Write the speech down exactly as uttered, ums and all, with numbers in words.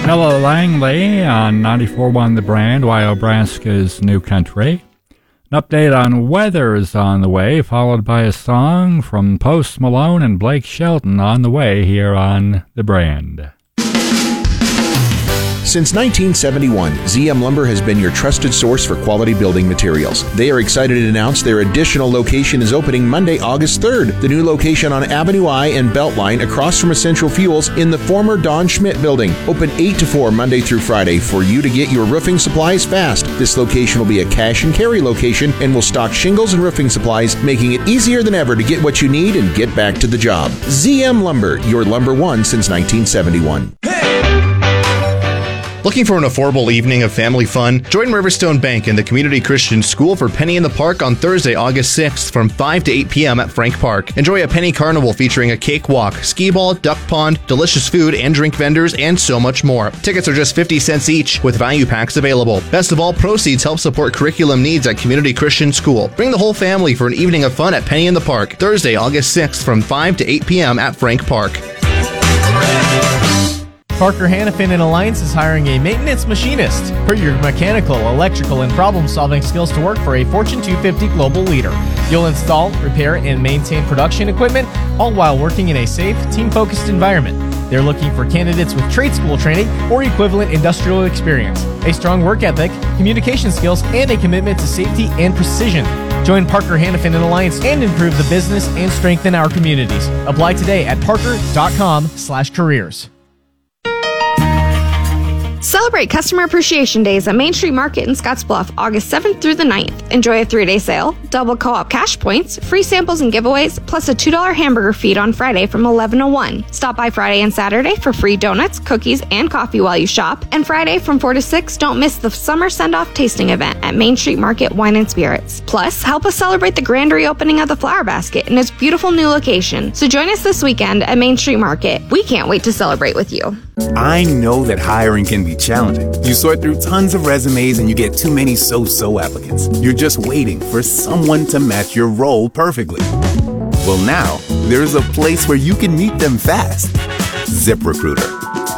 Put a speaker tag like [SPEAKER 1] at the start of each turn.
[SPEAKER 1] Ella Langley on ninety-four point one The Brand, Wyobraska's New Country. An update on weather is on the way, followed by a song from Post Malone and Blake Shelton on the way here on The Brand.
[SPEAKER 2] Since nineteen seventy-one, Z M Lumber has been your trusted source for quality building materials. They are excited to announce their additional location is opening Monday, August third. The new location on Avenue I and Beltline across from Essential Fuels in the former Don Schmidt building. Open eight to four Monday through Friday for you to get your roofing supplies fast. This location will be a cash and carry location and will stock shingles and roofing supplies, making it easier than ever to get what you need and get back to the job. Z M Lumber, your lumber one since nineteen seventy-one.
[SPEAKER 3] Looking for an affordable evening of family fun? Join Riverstone Bank and the Community Christian School for Penny in the Park on Thursday, August sixth from five to eight p.m. at Frank Park. Enjoy a Penny Carnival featuring a cakewalk, skee ball, duck pond, delicious food and drink vendors, and so much more. Tickets are just fifty cents each with value packs available. Best of all, proceeds help support curriculum needs at Community Christian School. Bring the whole family for an evening of fun at Penny in the Park, Thursday, August sixth from five to eight p.m. at Frank Park.
[SPEAKER 4] Parker Hannafin and Alliance is hiring a maintenance machinist. Put your mechanical, electrical, and problem-solving skills to work for a Fortune two fifty global leader. You'll install, repair, and maintain production equipment, all while working in a safe, team-focused environment. They're looking for candidates with trade school training or equivalent industrial experience, a strong work ethic, communication skills, and a commitment to safety and precision. Join Parker Hannafin and Alliance and improve the business and strengthen our communities. Apply today at parker.com slash careers.
[SPEAKER 5] Celebrate Customer Appreciation Days at Main Street Market in Scottsbluff, August seventh through the ninth. Enjoy a three-day sale, double co-op cash points, free samples and giveaways, plus a two dollars hamburger feed on Friday from eleven to one. Stop by Friday and Saturday for free donuts, cookies, and coffee while you shop. And Friday from four to six, don't miss the summer send-off tasting event at Main Street Market Wine and Spirits. Plus, help us celebrate the grand reopening of the Flower Basket in its beautiful new location. So join us this weekend at Main Street Market. We can't wait to celebrate with you.
[SPEAKER 6] I know that hiring can be challenging. You sort through tons of resumes and you get too many so-so applicants. You're just waiting for someone to match your role perfectly. Well, now, there's a place where you can meet them fast. ZipRecruiter.